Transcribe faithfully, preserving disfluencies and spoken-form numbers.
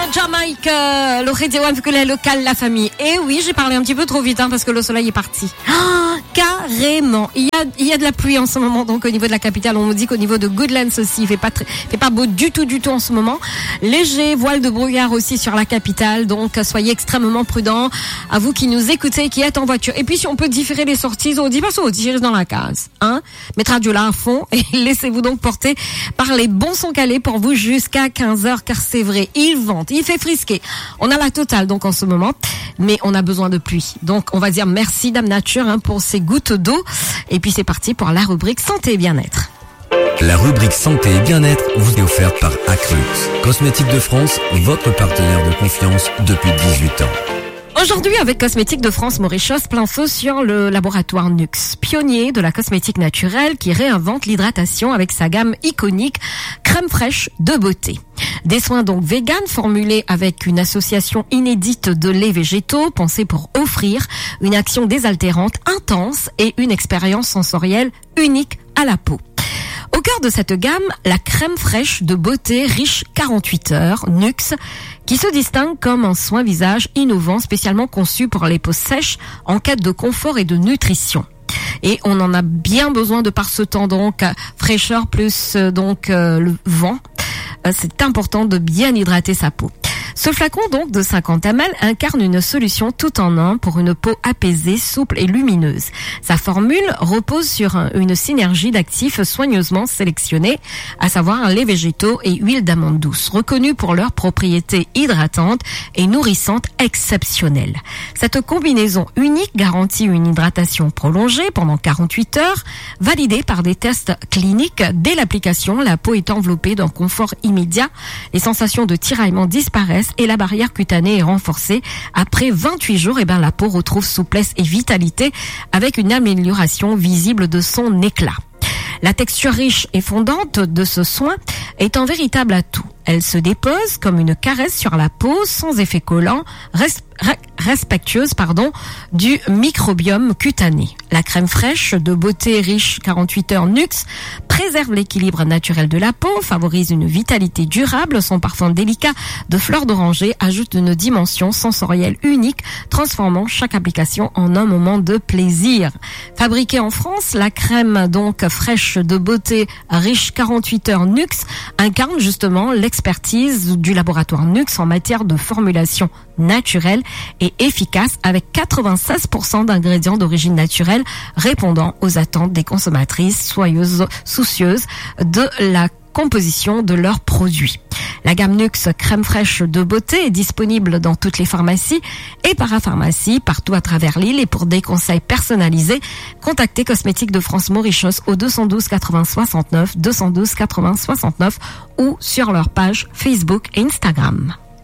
Jamaïque, euh, le Rédéouane, vu que le local, la famille. Et oui, j'ai parlé un petit peu trop vite, hein, parce que le soleil est parti. Ah, carrément. Il y a, il y a de la pluie en ce moment, donc au niveau de la capitale. On nous dit qu'au niveau de Goodlands aussi, il fait pas très, fait pas beau du tout, du tout en ce moment. Léger, voile de brouillard aussi sur la capitale, donc soyez extrêmement prudents. À vous qui nous écoutez, qui êtes en voiture. Et puis, si on peut différer les sorties, on dit pas ça, on dirige dans la case, hein. Mettre Radio là à fond et laissez-vous donc porter par les bons sons calés pour vous jusqu'à quinze heures, car c'est vrai, il vente, il fait frisquer. On a la totale donc en ce moment, mais on a besoin de pluie. Donc on va dire merci Dame Nature hein, pour ces gouttes d'eau. Et puis c'est parti pour la rubrique santé et bien-être. La rubrique santé et bien-être vous est offerte par Acrux, Cosmétiques de France, votre partenaire de confiance depuis dix-huit ans. Aujourd'hui, avec Cosmétiques de France Mauritius, plein feu sur le laboratoire Nuxe, pionnier de la cosmétique naturelle qui réinvente l'hydratation avec sa gamme iconique crème fraîche de beauté. Des soins donc véganes formulés avec une association inédite de laits végétaux pensés pour offrir une action désaltérante intense et une expérience sensorielle unique à la peau. Au cœur de cette gamme, la crème fraîche de beauté riche quarante-huit heures, Nuxe, qui se distingue comme un soin visage innovant spécialement conçu pour les peaux sèches en quête de confort et de nutrition. Et on en a bien besoin de par ce temps donc fraîcheur plus donc euh, le vent. Euh, c'est important de bien hydrater sa peau. Ce flacon donc de cinquante millilitres incarne une solution tout en un pour une peau apaisée, souple et lumineuse. Sa formule repose sur une synergie d'actifs soigneusement sélectionnés, à savoir lait végétaux et huile d'amande douce, reconnus pour leurs propriétés hydratantes et nourrissantes exceptionnelles. Cette combinaison unique garantit une hydratation prolongée pendant quarante-huit heures, validée par des tests cliniques. Dès l'application, la peau est enveloppée d'un confort immédiat, les sensations de tiraillement disparaissent et la barrière cutanée est renforcée. Après vingt-huit jours, eh ben, la peau retrouve souplesse et vitalité avec une amélioration visible de son éclat. La texture riche et fondante de ce soin est un véritable atout. Elle se dépose comme une caresse sur la peau sans effet collant, res- respectueuse pardon, du microbiome cutané. La crème fraîche de beauté riche quarante-huit heures Nuxe préserve l'équilibre naturel de la peau, favorise une vitalité durable, son parfum délicat de fleurs d'oranger ajoute une dimension sensorielle unique, transformant chaque application en un moment de plaisir. Fabriquée en France, la crème donc fraîche de beauté riche quarante-huit heures Nuxe incarne justement l'expertise du laboratoire Nuxe en matière de formulation naturelle et efficace avec quatre-vingt-seize pour cent d'ingrédients d'origine naturelle répondant aux attentes des consommatrices soyeuses, soucieuses de la composition de leurs produits. La gamme Nuxe crème fraîche de beauté est disponible dans toutes les pharmacies et parapharmacies partout à travers l'île. Et pour des conseils personnalisés, contactez Cosmétiques de France Mauritius au deux cent douze quatre-vingts soixante-neuf, deux cent douze quatre-vingts soixante-neuf ou sur leur page Facebook et Instagram.